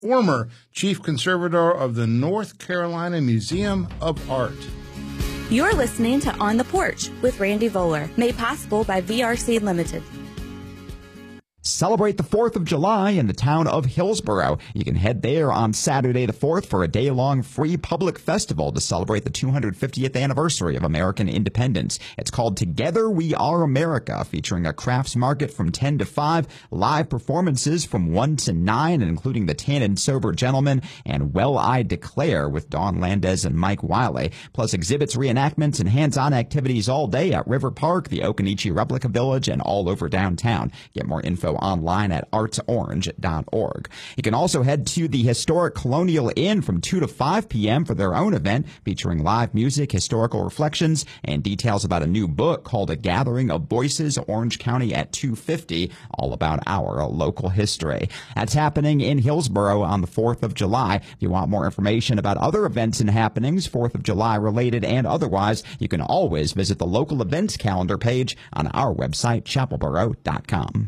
former chief conservator of the North Carolina Museum of Art. You're listening to On the Porch with Randy Voller, made possible by VRC Limited. Celebrate the 4th of July in the town of Hillsboro. You can head there on Saturday the 4th for a day-long free public festival to celebrate the 250th anniversary of American independence. It's called Together We Are America, featuring a crafts market from 10 to 5, live performances from 1 to 9, including the Tan and Sober Gentlemen and Well I Declare with Dawn Landez and Mike Wiley, plus exhibits, reenactments, and hands-on activities all day at River Park, the Okanichi Replica Village, and all over downtown. Get more info online at artsorange.org. You can also head to the historic Colonial Inn from 2 to 5 p.m. for their own event featuring live music, historical reflections, and details about a new book called A Gathering of Voices, Orange County at 250, all about our local history. That's happening in Hillsboro on the 4th of July. If you want more information about other events and happenings, 4th of July related and otherwise, you can always visit the local events calendar page on our website, chapelboro.com.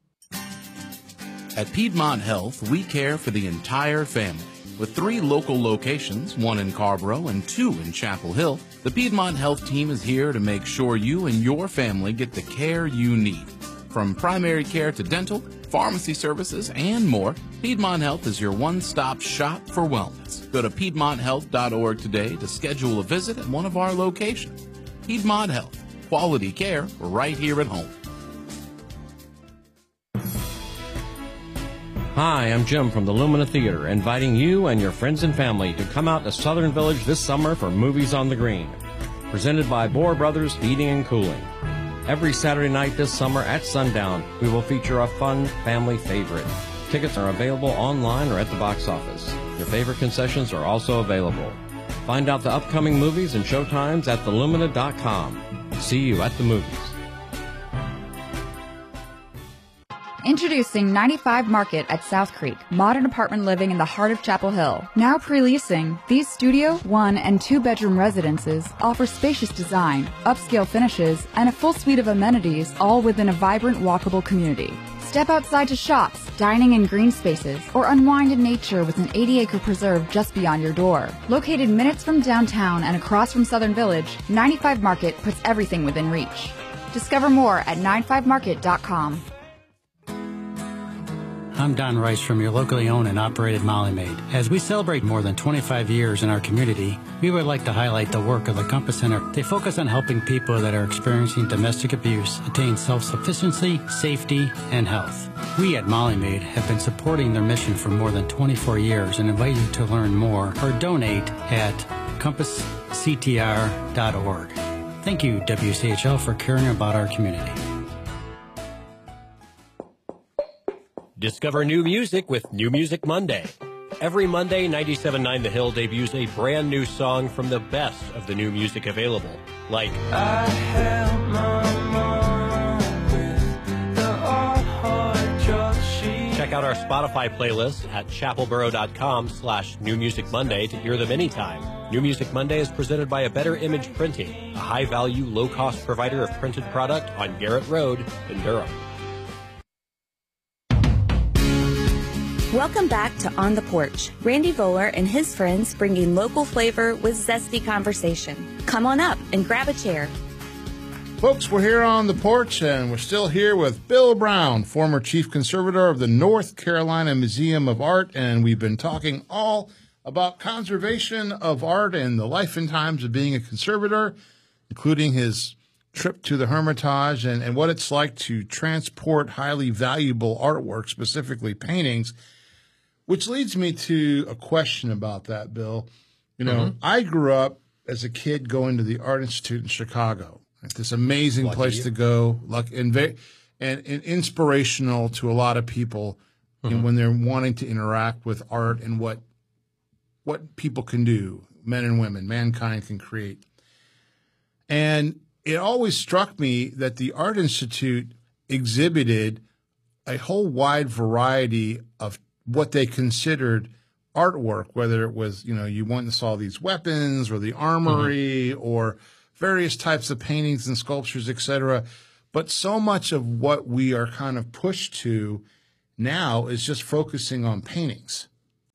At Piedmont Health, we care for the entire family. With 3 local locations, 1 in Carborough and 2 in Chapel Hill, the Piedmont Health team is here to make sure you and your family get the care you need. From primary care to dental, pharmacy services, and more, Piedmont Health is your one-stop shop for wellness. Go to PiedmontHealth.org today to schedule a visit at one of our locations. Piedmont Health, quality care right here at home. Hi, I'm Jim from the Lumina Theater, inviting you and your friends and family to come out to Southern Village this summer for Movies on the Green, presented by Bohr Brothers Heating and Cooling. Every Saturday night this summer at sundown, we will feature a fun family favorite. Tickets are available online or at the box office. Your favorite concessions are also available. Find out the upcoming movies and showtimes at thelumina.com. See you at the movies. Introducing 95 Market at South Creek, modern apartment living in the heart of Chapel Hill. Now pre-leasing, these studio, 1- and 2-bedroom residences offer spacious design, upscale finishes, and a full suite of amenities, all within a vibrant, walkable community. Step outside to shops, dining in green spaces, or unwind in nature with an 80-acre preserve just beyond your door. Located minutes from downtown and across from Southern Village, 95 Market puts everything within reach. Discover more at 95market.com. I'm Don Rice from your locally owned and operated Molly Maid. As we celebrate more than 25 years in our community, we would like to highlight the work of the Compass Center. They focus on helping people that are experiencing domestic abuse attain self-sufficiency, safety, and health. We at Molly Maid have been supporting their mission for more than 24 years and invite you to learn more or donate at compassctr.org. Thank you, WCHL, for caring about our community. Discover new music with New Music Monday. Every Monday, 97.9 The Hill debuts a brand new song from the best of the new music available, like I Held My Mama with the Hard Job Sheet. Check out our Spotify playlist at chapelboro.com/New Music Monday to hear them anytime. New Music Monday is presented by A Better Image Printing, a high-value, low-cost provider of printed product on Garrett Road in Durham. Welcome back to On the Porch. Randy Voller and his friends bringing local flavor with zesty conversation. Come on up and grab a chair. Folks, we're here on the porch, and we're still here with Bill Brown, former chief conservator of the North Carolina Museum of Art, and we've been talking all about conservation of art and the life and times of being a conservator, including his trip to the Hermitage and what it's like to transport highly valuable artwork, specifically paintings, which leads me to a question about that, Bill. You know, I grew up as a kid going to the Art Institute in Chicago. It's this amazing place to go, and inspirational to a lot of people when they're wanting to interact with art and what people can do, men and women, mankind can create. And it always struck me that the Art Institute exhibited a whole wide variety of what they considered artwork, whether it was, you went and saw these weapons or the armory or various types of paintings and sculptures, etc. But so much of what we are kind of pushed to now is just focusing on paintings.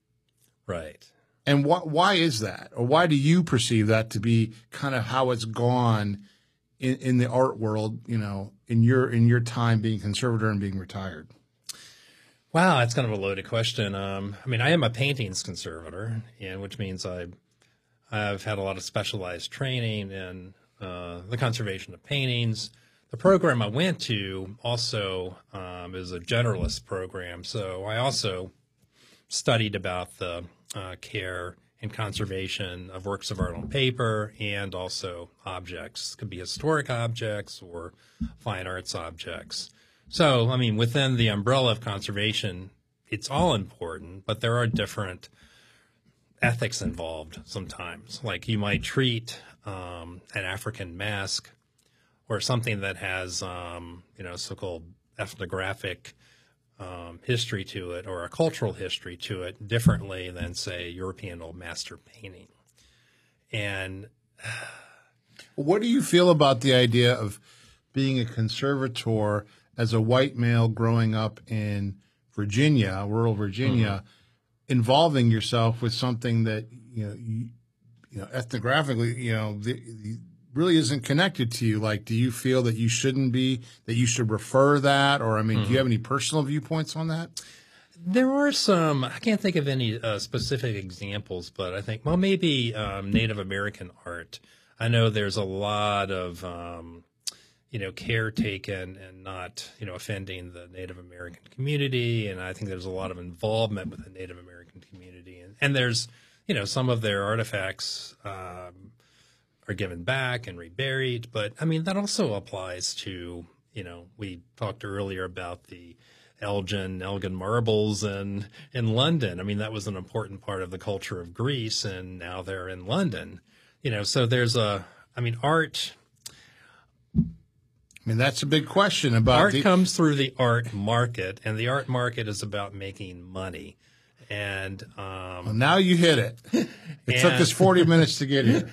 Right. And why is that? Or why do you perceive that to be kind of how it's gone in the art world, you know, in your time being conservator and being retired? Wow, that's kind of a loaded question. I mean, I am a paintings conservator, and which means I've had a lot of specialized training in the conservation of paintings. The program I went to also is a generalist program, so I also studied about the care and conservation of works of art on paper and also objects. It could be historic objects or fine arts objects. So, I mean, within the umbrella of conservation, it's all important, but there are different ethics involved sometimes. Like you might treat an African mask or something that has, so-called ethnographic history to it or a cultural history to it differently than, say, European old master painting. And what do you feel about the idea of being a conservator as a white male growing up in Virginia, rural Virginia, involving yourself with something that, ethnographically, really isn't connected to you? Like, do you feel that you shouldn't be, that you should refer that? Or, I mean, do you have any personal viewpoints on that? There are some, I can't think of any specific examples, but I think, well, maybe Native American art. I know there's a lot of, care taken and not, offending the Native American community. And I think there's a lot of involvement with the Native American community. And there's, some of their artifacts are given back and reburied. But, I mean, that also applies to, we talked earlier about the Elgin marbles in London. I mean, that was an important part of the culture of Greece, and now they're in London. So there's art. I mean, that's a big question about art comes through the art market, and the art market is about making money. And well, now you hit it. It took us 40 minutes to get here.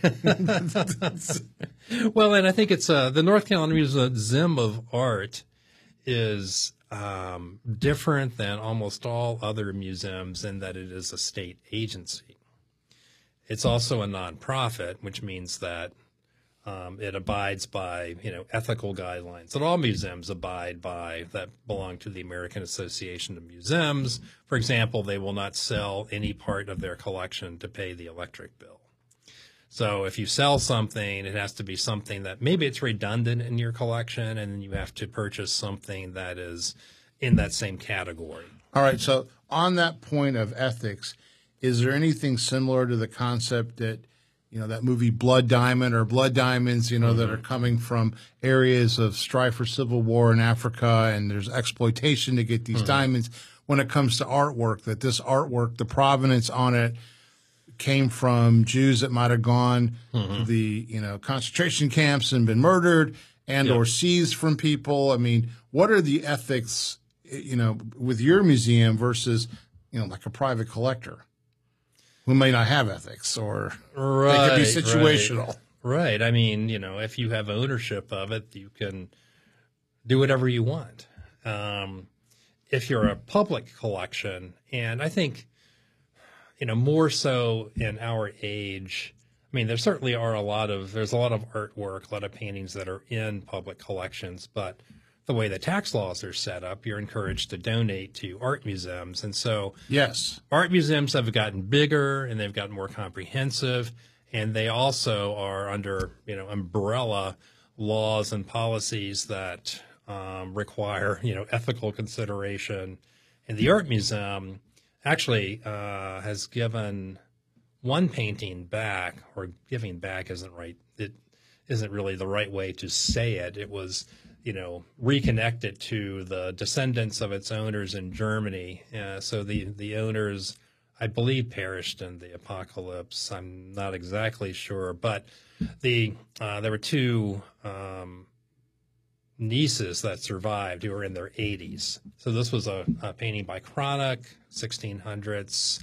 Well, and I think it's the North Carolina Museum of Art is different than almost all other museums in that it is a state agency. It's also a nonprofit, which means that it abides by, ethical guidelines that all museums abide by that belong to the American Association of Museums. For example, they will not sell any part of their collection to pay the electric bill. So if you sell something, it has to be something that maybe it's redundant in your collection, and then you have to purchase something that is in that same category. All right. So on that point of ethics, is there anything similar to the concept that, that movie Blood Diamond or Blood Diamonds, that are coming from areas of strife or civil war in Africa, and there's exploitation to get these diamonds? When it comes to artwork, that this artwork, the provenance on it came from Jews that might have gone to the, concentration camps and been murdered and or seized from people. I mean, what are the ethics, with your museum versus, like a private collector who may not have ethics, or they could be situational? Right. I mean, if you have ownership of it, you can do whatever you want. If you're a public collection, and I think, more so in our age, I mean, there certainly are there's a lot of artwork, a lot of paintings that are in public collections, but the way the tax laws are set up, you're encouraged to donate to art museums. And so yes, art museums have gotten bigger and they've gotten more comprehensive, and they also are under, umbrella laws and policies that require, ethical consideration. And the art museum actually has given one painting back, or giving back isn't right. It isn't really the right way to say it. It was, reconnected to the descendants of its owners in Germany. So the owners, I believe, perished in the apocalypse. I'm not exactly sure, but there were two nieces that survived who were in their 80s. So this was a painting by Cranach, 1600s,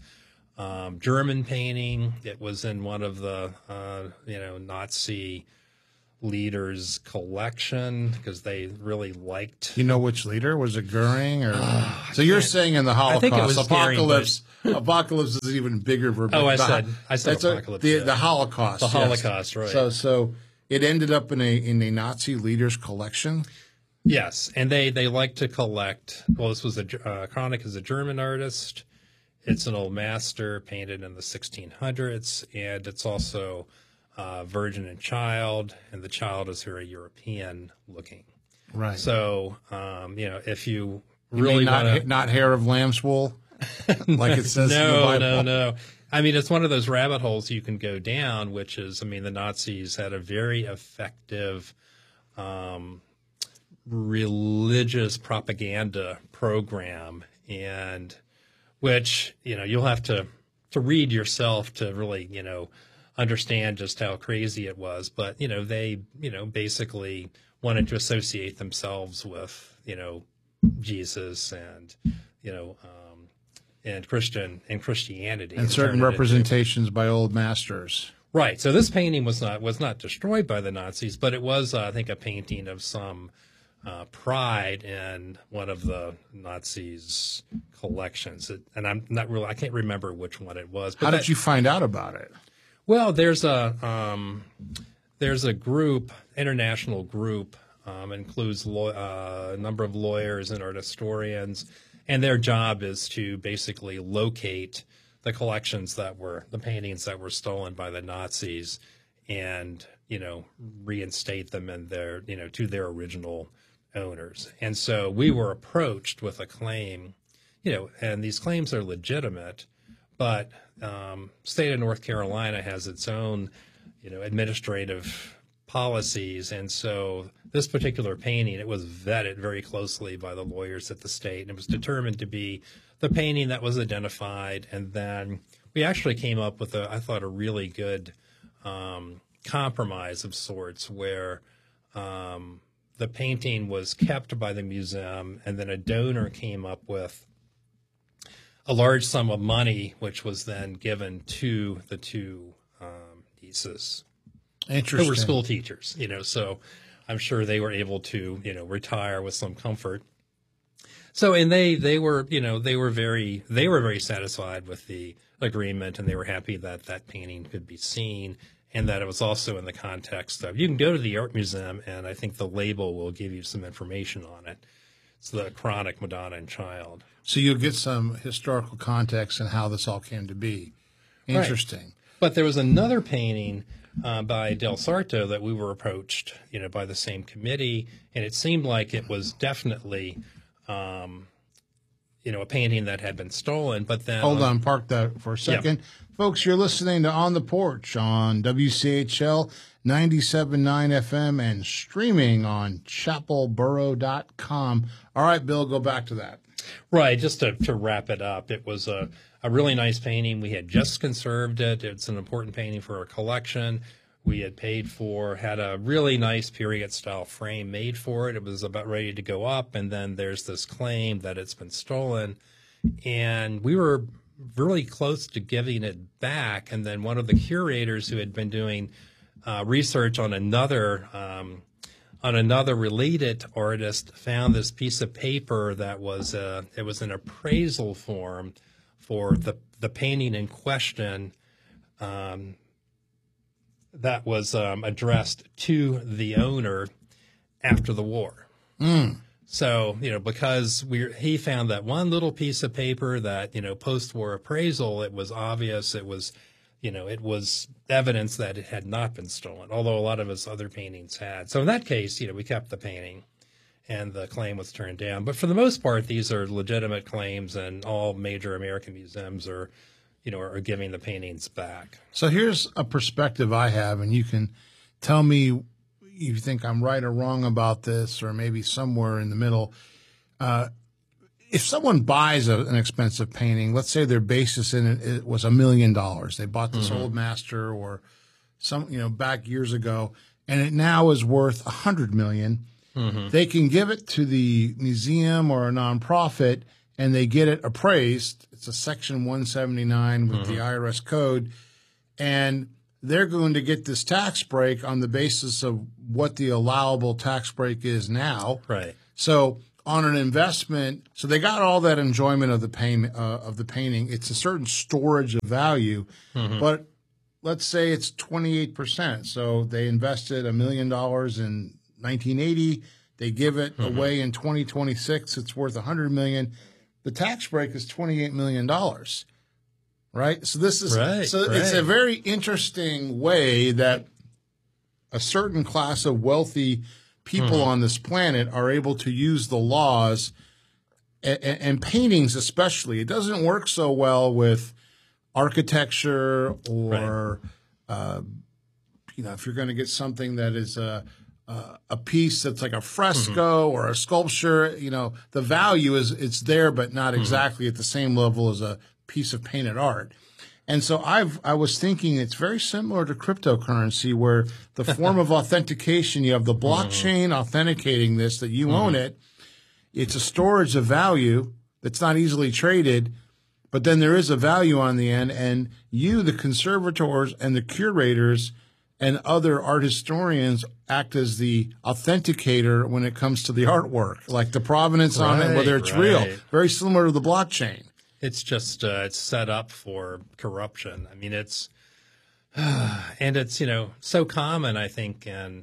German painting. It was in one of the, Nazi leader's collection because they really liked. You know which leader? Was it Goering? Or so you're saying in the Holocaust, I think it was apocalypse. Apocalypse is an even bigger verb. Oh, I said apocalypse. The Holocaust. The Holocaust, yes. right. So it ended up in a Nazi leader's collection? Yes, and they like to collect. Well, this was Kronich is a German artist. It's an old master painted in the 1600s, and it's also Virgin and Child, and the child is very European looking. Right. So, if you really want not hair of lamb's wool, like it says in the Bible. No. I mean, it's one of those rabbit holes you can go down, which is, I mean, the Nazis had a very effective religious propaganda program, and which, you'll have to read yourself to really, understand just how crazy it was. But, they, basically wanted to associate themselves with, Jesus and, and Christianity. And certain representations by old masters. Right. So this painting was not destroyed by the Nazis, but it was, I think, a painting of some pride in one of the Nazis' collections. And I can't remember which one it was. But how did you find out about it? Well, there's a group, international group, includes a number of lawyers and art historians, and their job is to basically locate the collections the paintings that were stolen by the Nazis, and reinstate them in their to their original owners. And so we were approached with a claim, and these claims are legitimate, but state of North Carolina has its own, administrative policies. And so this particular painting, it was vetted very closely by the lawyers at the state, and it was determined to be the painting that was identified. And then we actually came up with I thought, a really good compromise of sorts where the painting was kept by the museum, and then a donor came up with a large sum of money, which was then given to the two nieces. Interesting. Who were school teachers, so I'm sure they were able to, retire with some comfort. So, and they were very satisfied with the agreement, and they were happy that that painting could be seen, and that it was also in the context of, you can go to the art museum, and I think the label will give you some information on it. It's the Kronich Madonna and Child. So you'll get some historical context and how this all came to be. Interesting. Right. But there was another painting by Del Sarto that we were approached, by the same committee, and it seemed like it was definitely, a painting that had been stolen. But then, hold on, park that for a second, yeah. Folks. You're listening to On the Porch on WCHL 97.9 FM and streaming on chapelboro.com. All right, Bill, go back to that. Right, just to wrap it up, it was a really nice painting. We had just conserved it. It's an important painting for our collection. We had had a really nice period-style frame made for it. It was about ready to go up, and then there's this claim that it's been stolen. And we were really close to giving it back, and then one of the curators who had been doing research on another related artist found this piece of paper that was it was an appraisal form for the painting in question that was addressed to the owner after the war. So, because he found that one little piece of paper that, post-war appraisal, it was obvious, it was evidence that it had not been stolen, although a lot of his other paintings had. So in that case, we kept the painting and the claim was turned down. But for the most part, these are legitimate claims, and all major American museums are giving the paintings back. So here's a perspective I have, and you can tell me you think I'm right or wrong about this, or maybe somewhere in the middle. If someone buys an expensive painting, let's say their basis in it was $1 million. They bought this old master or back years ago, and it now is worth $100 million. They can give it to the museum or a nonprofit, and they get it appraised. It's a Section 179 with the IRS code, and they're going to get this tax break on the basis of what the allowable tax break is now. Right. So on an investment, so they got all that enjoyment of the painting. It's a certain storage of value, but let's say it's 28%. So they invested $1 million in 1980. They give it away in 2026. It's worth $100 million. The tax break is $28 million. Right. So this is it's a very interesting way that a certain class of wealthy people on this planet are able to use the laws and paintings especially. It doesn't work so well with architecture or, if you're going to get something that is a piece that's like a fresco or a sculpture, the value it's there, but not exactly at the same level as a piece of painted art. And so I was thinking it's very similar to cryptocurrency, where the form of authentication, you have the blockchain authenticating this, that you own it. It's a storage of value that's not easily traded, but then there is a value on the end, and you, the conservators and the curators and other art historians, act as the authenticator when it comes to the artwork, like the provenance on it, whether it's real. Very similar to the blockchain. It's just it's set up for corruption. I mean, it's and it's so common, I think, and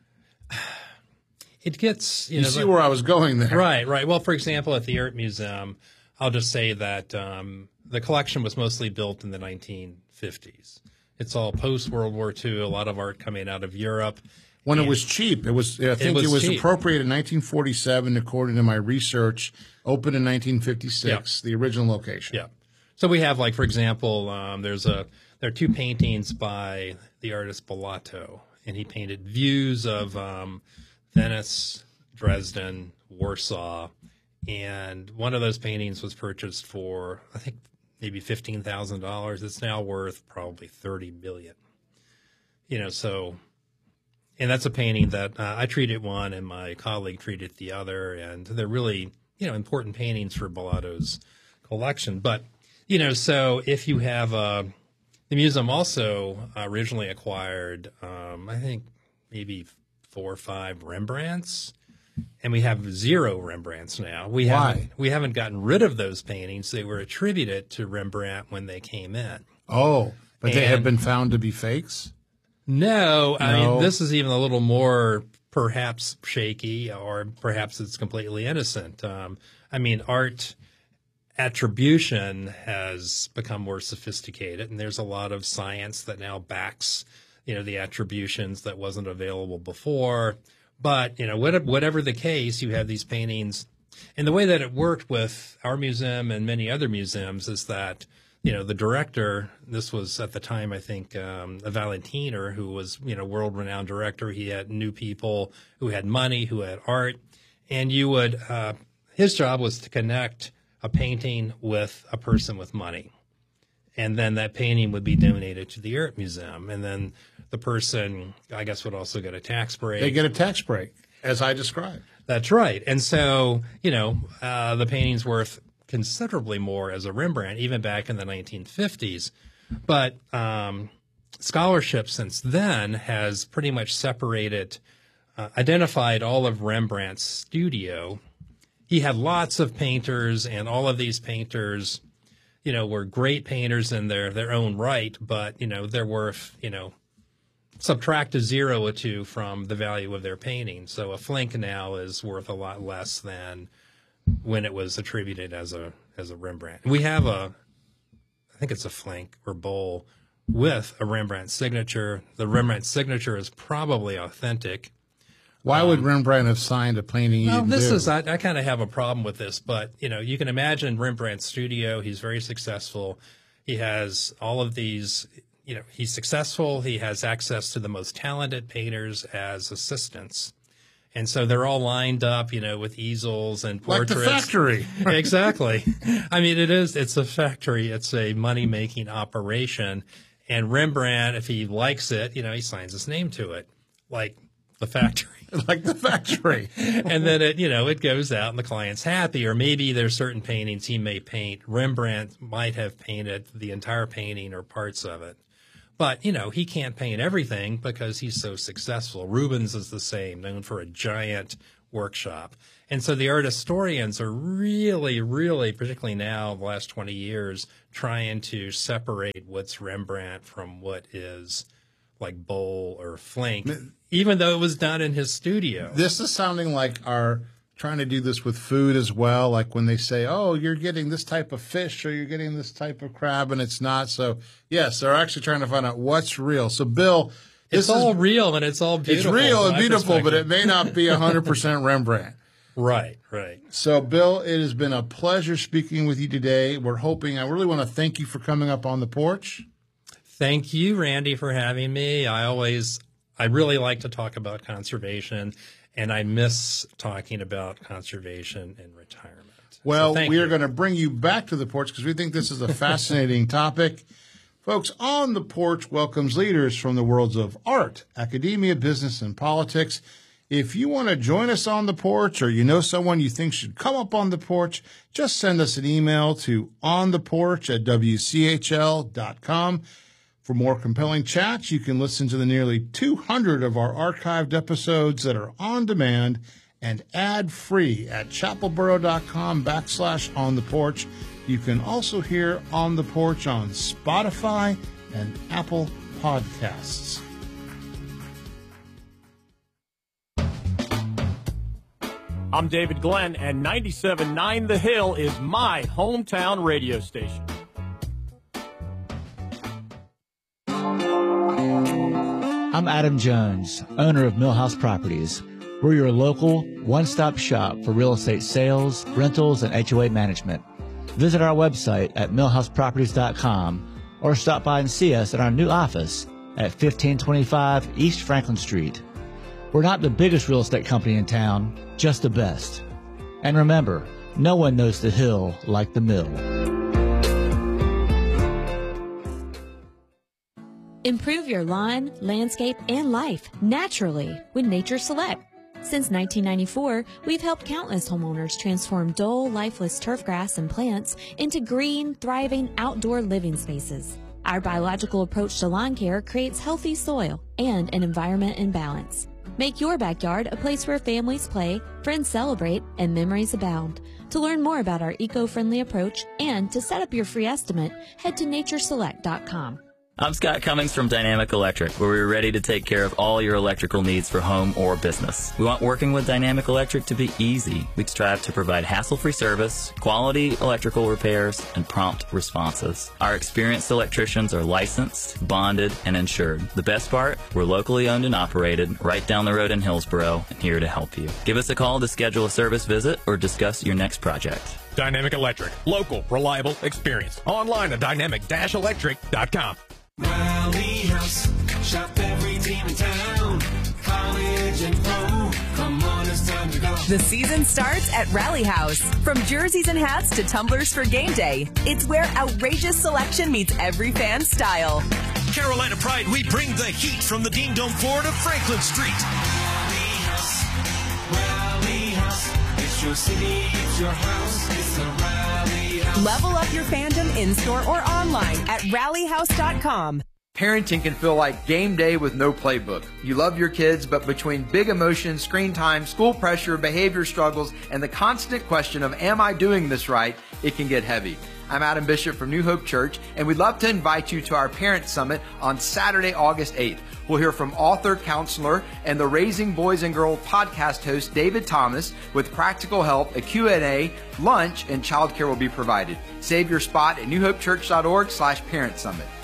it gets you see where I was going there, right? Well, for example, at the Art Museum, I'll just say that the collection was mostly built in the 1950s. It's all post World War II. A lot of art coming out of Europe. When it was cheap, it was appropriated in 1947, according to my research. Opened in 1956, the original location. Yeah. So we have, like, for example, there are two paintings by the artist Bellato, and he painted views of Venice, Dresden, Warsaw, and one of those paintings was purchased for, I think, maybe $15,000. It's now worth probably $30 million. And that's a painting that I treated one and my colleague treated the other, and they're really, important paintings for Bellato's collection. But, so if you have the museum also originally acquired, I think maybe 4 or 5 Rembrandts, and we have 0 Rembrandts now. We haven't gotten rid of those paintings. They were attributed to Rembrandt when they came in. Oh, but they have been found to be fakes? No, I mean, this is even a little more perhaps shaky, or perhaps it's completely innocent. I mean, art attribution has become more sophisticated, and there's a lot of science that now backs, the attributions that wasn't available before. But, whatever the case, you have these paintings. And the way that it worked with our museum and many other museums is that, the director, this was at the time, I think, a Valentiner, who was, world-renowned director. He had new people who had money, who had art. And you would, his job was to connect a painting with a person with money. And then that painting would be donated to the Art Museum. And then the person, I guess, would also get a tax break. They get a tax break, as I described. That's right. And so, the painting's worth considerably more as a Rembrandt, even back in the 1950s. But scholarship since then has pretty much separated, identified all of Rembrandt's studio. He had lots of painters, and all of these painters, were great painters in their own right, but, they're worth, subtract a 0 or 2 from the value of their painting. So a Flinck now is worth a lot less than when it was attributed as a Rembrandt. We have I think it's a Flinck or Bowl with a Rembrandt signature. The Rembrandt signature is probably authentic. Why would Rembrandt have signed a painting? Well, I kind of have a problem with this, but you can imagine Rembrandt's studio. He's very successful. He has all of these. He's successful. He has access to the most talented painters as assistants. And so they're all lined up, with easels and portraits. Like the factory. Exactly. I mean, it's a factory. It's a money-making operation. And Rembrandt, if he likes it, he signs his name to it, like the factory. Like the factory. And then it goes out and the client's happy. Or maybe there's certain paintings he may paint. Rembrandt might have painted the entire painting or parts of it. But, you know, he can't paint everything because he's so successful. Rubens is the same, known for a giant workshop. And so the art historians are really, particularly now, the last 20 years, trying to separate what's Rembrandt from what is like Bol or Flink, even though it was done in his studio. This is sounding like our trying to do this with food as well, like when they say, oh, you're getting this type of fish or you're getting this type of crab, and it's not. So, yes, they're actually trying to find out what's real. So, Bill, it's all real and it's all beautiful. It's real and beautiful, but it may not be 100% Rembrandt. Right. So, Bill, it has been a pleasure speaking with you today. I really want to thank you for coming up on the porch. Thank you, Randy, for having me. I really like to talk about conservation, and I miss talking about conservation in retirement. Well, we are going to bring you back to the porch because we think this is a fascinating topic. Folks, On the Porch welcomes leaders from the worlds of art, academia, business, and politics. If you want to join us on the porch or you know someone you think should come up on the porch, just send us an email to ontheporch@wchl.com. For more compelling chats, you can listen to the nearly 200 of our archived episodes that are on demand and ad-free at chapelboro.com/ontheporch. You can also hear On the Porch on Spotify and Apple Podcasts. I'm David Glenn, and 97.9 The Hill is my hometown radio station. I'm Adam Jones, owner of Millhouse Properties. We're your local one-stop shop for real estate sales, rentals, and HOA management. Visit our website at millhouseproperties.com or stop by and see us at our new office at 1525 East Franklin Street. We're not the biggest real estate company in town, just the best. And remember, no one knows the hill like the mill. Improve your lawn, landscape, and life naturally with Nature Select. Since 1994, we've helped countless homeowners transform dull, lifeless turfgrass and plants into green, thriving outdoor living spaces. Our biological approach to lawn care creates healthy soil and an environment in balance. Make your backyard a place where families play, friends celebrate, and memories abound. To learn more about our eco-friendly approach and to set up your free estimate, head to natureselect.com. I'm Scott Cummings from Dynamic Electric, where we're ready to take care of all your electrical needs for home or business. We want working with Dynamic Electric to be easy. We strive to provide hassle-free service, quality electrical repairs, and prompt responses. Our experienced electricians are licensed, bonded, and insured. The best part, we're locally owned and operated, right down the road in Hillsboro, and here to help you. Give us a call to schedule a service visit or discuss your next project. Dynamic Electric. Local, reliable, experienced. Online at dynamic-electric.com. Rally House, shop every team in town. College and pro, come on, it's time to go. The season starts at Rally House. From jerseys and hats to tumblers for game day, it's where outrageous selection meets every fan's style. Carolina Pride, we bring the heat from the Dean Dome floor to Franklin Street. Rally House, it's your city, it's your house, it's a Rally House. Level up your fandom in-store or online at rallyhouse.com. Parenting can feel like game day with no playbook. You love your kids, but between big emotions, screen time, school pressure, behavior struggles, and the constant question of, am I doing this right, it can get heavy. I'm Adam Bishop from New Hope Church, and we'd love to invite you to our Parent Summit on Saturday, August 8th. We'll hear from author, counselor, and the Raising Boys and Girls podcast host, David Thomas, with practical help, a Q&A, lunch, and childcare will be provided. Save your spot at newhopechurch.org/Parent Summit.